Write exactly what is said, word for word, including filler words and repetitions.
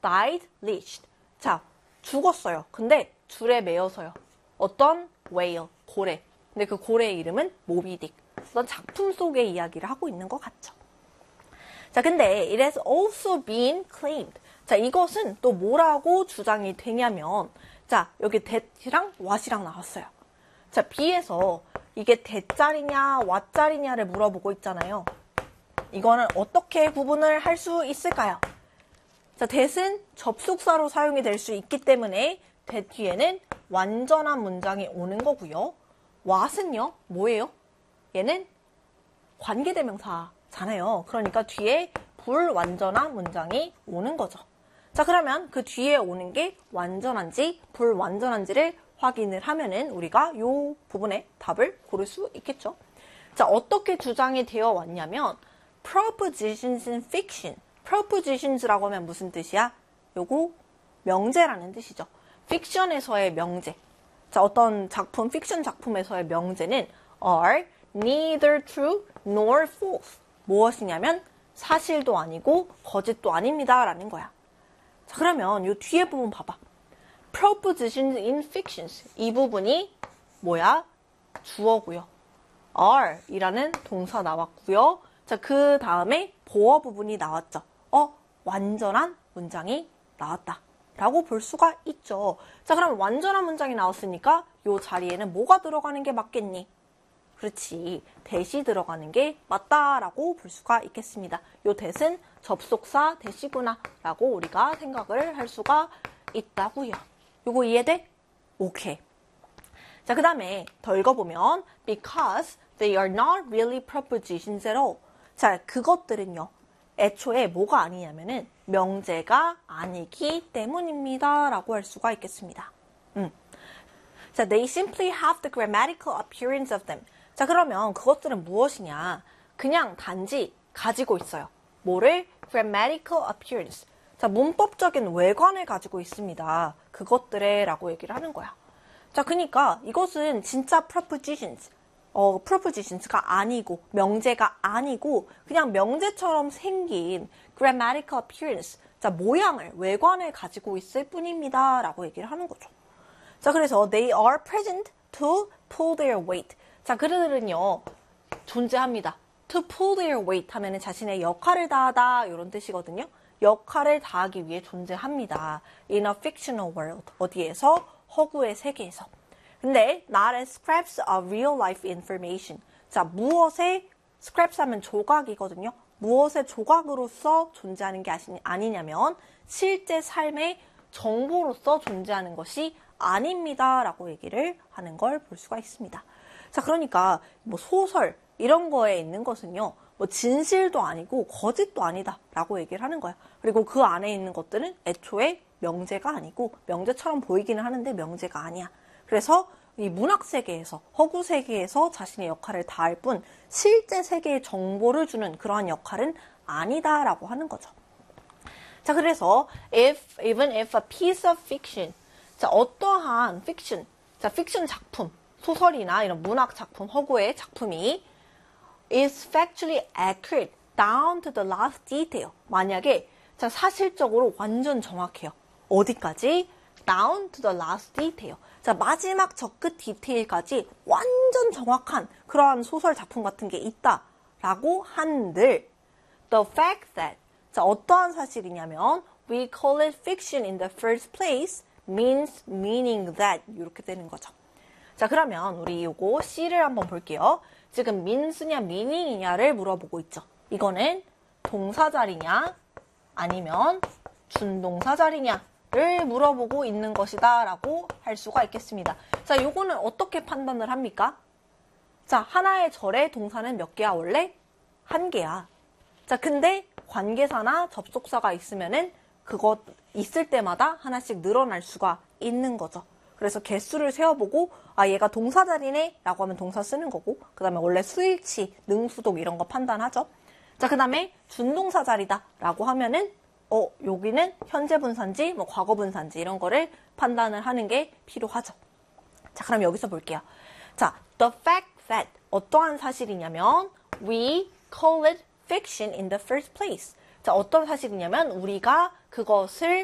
died leashed. 자, 죽었어요. 근데 줄에 매여서요. 어떤 whale, 고래. 근데 그 고래의 이름은 모비딕. 어떤 작품 속의 이야기를 하고 있는 것 같죠. 자, 근데 it has also been claimed. 자, 이것은 또 뭐라고 주장이 되냐면, 자, 여기 that이랑 what이랑 나왔어요. 자, B에서 이게 that짜리냐, what짜리냐를 물어보고 있잖아요. 이거는 어떻게 구분을 할 수 있을까요? 자, that은 접속사로 사용이 될 수 있기 때문에 that 뒤에는 완전한 문장이 오는 거고요. what은요, 뭐예요? 얘는 관계대명사잖아요. 그러니까 뒤에 불완전한 문장이 오는 거죠. 자, 그러면 그 뒤에 오는 게 완전한지 불완전한지를 확인을 하면은 우리가 이 부분의 답을 고를 수 있겠죠. 자, 어떻게 주장이 되어 왔냐면 propositions in fiction. propositions라고 하면 무슨 뜻이야? 요거 명제라는 뜻이죠. fiction에서의 명제. 자, 어떤 작품, 픽션 작품에서의 명제는 are neither true nor false. 무엇이냐면 사실도 아니고 거짓도 아닙니다 라는 거야. 자, 그러면 요 뒤에 부분 봐봐. propositions in fictions. 이 부분이 뭐야? 주어고요. are 이라는 동사 나왔고요. 자, 그 다음에 보어 부분이 나왔죠. 어, 완전한 문장이 나왔다 라고 볼 수가 있죠. 자, 그럼 완전한 문장이 나왔으니까 요 자리에는 뭐가 들어가는 게 맞겠니? 그렇지, that이 들어가는 게 맞다라고 볼 수가 있겠습니다. 요 that은 접속사 that이구나 라고 우리가 생각을 할 수가 있다고요. 요거 이해돼? 오케이. 자, 그 다음에 더 읽어보면 because they are not really propositions at all. 자, 그것들은요, 애초에 뭐가 아니냐면은 명제가 아니기 때문입니다 라고 할 수가 있겠습니다. 음. 자, they simply have the grammatical appearance of them. 자, 그러면 그것들은 무엇이냐? 그냥 단지 가지고 있어요. 뭐를? grammatical appearance. 자, 문법적인 외관을 가지고 있습니다. 그것들의 라고 얘기를 하는 거야. 자, 그러니까 이것은 진짜 propositions, 어, propositions가 아니고 명제가 아니고 그냥 명제처럼 생긴 grammatical appearance, 자, 모양을, 외관을 가지고 있을 뿐입니다 라고 얘기를 하는 거죠. 자, 그래서 they are present to pull their weight. 자, 그들은요 존재합니다. to pull their weight 하면은 자신의 역할을 다하다 이런 뜻이거든요. 역할을 다하기 위해 존재합니다. in a fictional world. 어디에서? 허구의 세계에서. 근데 not as scraps of real life information. 자, 무엇의 scraps 하면 조각이거든요. 무엇의 조각으로서 존재하는 게 아니냐면 실제 삶의 정보로서 존재하는 것이 아닙니다 라고 얘기를 하는 걸 볼 수가 있습니다. 자, 그러니까 뭐 소설 이런 거에 있는 것은요, 뭐 진실도 아니고 거짓도 아니다 라고 얘기를 하는 거야. 그리고 그 안에 있는 것들은 애초에 명제가 아니고 명제처럼 보이기는 하는데 명제가 아니야. 그래서 이 문학 세계에서, 허구 세계에서 자신의 역할을 다할 뿐 실제 세계의 정보를 주는 그러한 역할은 아니다라고 하는 거죠. 자, 그래서 if even if a piece of fiction, 자, 어떠한 fiction, 자, 픽션 작품, 소설이나 이런 문학 작품, 허구의 작품이 is factually accurate down to the last detail. 만약에 자, 사실적으로 완전 정확해요. 어디까지? down to the last detail. 자, 마지막 저 끝 디테일까지 완전 정확한 그러한 소설 작품 같은 게 있다라고 한들 the fact that, 자, 어떠한 사실이냐면 we call it fiction in the first place means meaning that 이렇게 되는 거죠. 자, 그러면 우리 요거 C를 한번 볼게요. 지금 means냐 meaning이냐를 물어보고 있죠. 이거는 동사 자리냐 아니면 준동사 자리냐를 물어보고 있는 것이다 라고 할 수가 있겠습니다. 자, 요거는 어떻게 판단을 합니까? 자, 하나의 절의 동사는 몇 개야 원래? 한 개야. 자, 근데 관계사나 접속사가 있으면은 그거 있을 때마다 하나씩 늘어날 수가 있는 거죠. 그래서 개수를 세어보고 아, 얘가 동사 자리네 라고 하면 동사 쓰는 거고, 그 다음에 원래 수일치, 능수독 이런 거 판단하죠. 자, 그 다음에 준동사 자리다 라고 하면은 어, 여기는 현재 분사인지 뭐 과거 분사인지 이런 거를 판단을 하는 게 필요하죠. 자, 그럼 여기서 볼게요. 자, the fact that 어떠한 사실이냐면 we call it fiction in the first place. 자, 어떤 사실이냐면 우리가 그것을